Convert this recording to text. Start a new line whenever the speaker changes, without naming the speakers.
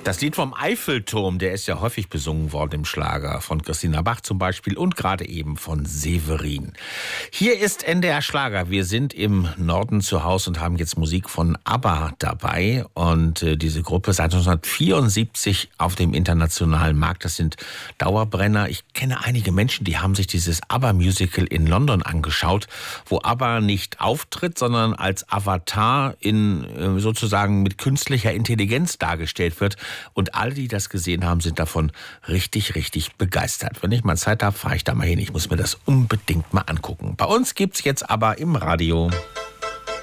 Das Lied vom Eiffelturm, der ist ja häufig besungen worden im Schlager, von Christina Bach zum Beispiel und gerade eben von Severin. Hier ist NDR Schlager. Wir sind im Norden zu Hause und haben jetzt Musik von ABBA dabei. Und diese Gruppe seit 1974 auf dem internationalen Markt. Das sind Dauerbrenner. Ich kenne einige Menschen, die haben sich dieses ABBA-Musical in London angeschaut, wo ABBA nicht auftritt, sondern als Avatar in sozusagen mit künstlicher Intelligenz dargestellt wird. Und alle, die das gesehen haben, sind davon richtig, richtig begeistert. Wenn ich mal Zeit habe, fahre ich da mal hin. Ich muss mir das unbedingt mal angucken. Bei uns gibt's jetzt aber im Radio